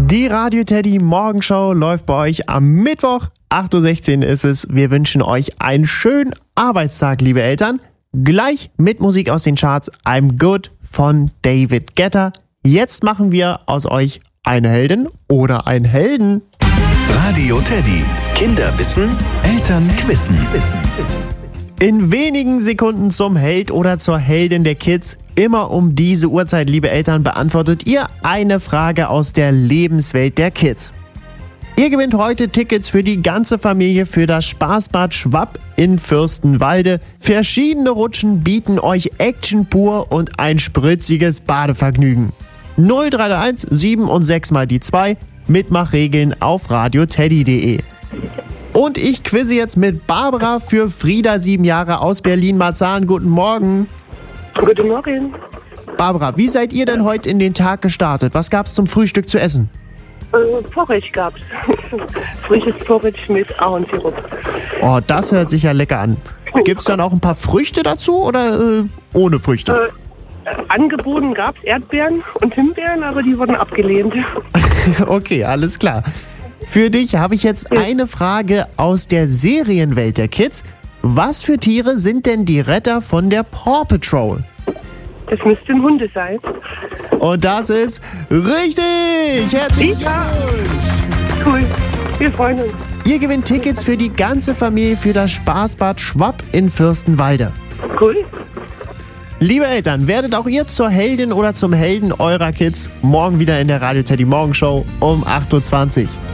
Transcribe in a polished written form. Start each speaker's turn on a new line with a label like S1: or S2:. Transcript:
S1: Die Radio Teddy Morgenshow läuft bei euch am Mittwoch. 8.16 Uhr ist es. Wir wünschen euch einen schönen Arbeitstag, liebe Eltern. Gleich mit Musik aus den Charts I'm Good von David Guetta. Jetzt machen wir aus euch eine Heldin oder einen Helden.
S2: Radio Teddy. Kinder wissen, Eltern quissen.
S1: In wenigen Sekunden zum Held oder zur Heldin der Kids. Immer um diese Uhrzeit, liebe Eltern, beantwortet ihr eine Frage aus der Lebenswelt der Kids. Ihr gewinnt heute Tickets für die ganze Familie für das Spaßbad Schwapp in Fürstenwalde. Verschiedene Rutschen bieten euch Action pur und ein spritziges Badevergnügen. 0331 7 und 6 mal die 2. Mitmachregeln auf radioteddy.de. Und ich quizze jetzt mit Barbara für Frieda, 7 Jahre aus Berlin-Marzahn. Guten Morgen.
S3: Guten Morgen.
S1: Barbara, wie seid ihr denn heute in den Tag gestartet? Was gab's zum Frühstück zu essen?
S3: Porridge gab's. Frisches Porridge mit Ahornsirup.
S1: Oh, das hört sich ja lecker an. Gibt's dann auch ein paar Früchte dazu oder ohne Früchte?
S3: Angeboten gab's Erdbeeren und Himbeeren, aber die wurden abgelehnt.
S1: Okay, alles klar. Für dich habe ich jetzt eine Frage aus der Serienwelt der Kids. Was für Tiere sind denn die Retter von der Paw Patrol?
S3: Das müssten Hunde sein.
S1: Und das ist richtig! Herzlichen Glückwunsch!
S3: Cool, wir freuen uns.
S1: Ihr gewinnt Tickets für die ganze Familie für das Spaßbad Schwapp in Fürstenwalde.
S3: Cool.
S1: Liebe Eltern, werdet auch ihr zur Heldin oder zum Helden eurer Kids. Morgen wieder in der Radio Teddy Morgenshow um 8.20 Uhr.